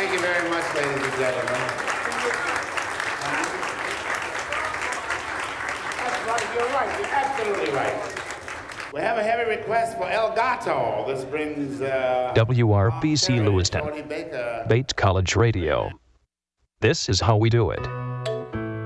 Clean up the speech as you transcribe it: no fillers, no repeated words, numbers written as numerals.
Thank you very much, ladies and gentlemen. That's right, you're right, you're absolutely right. We have a heavy request for El Gato. This brings WRBC Lewiston, Tony Baker. Bates College Radio. This is how we do it.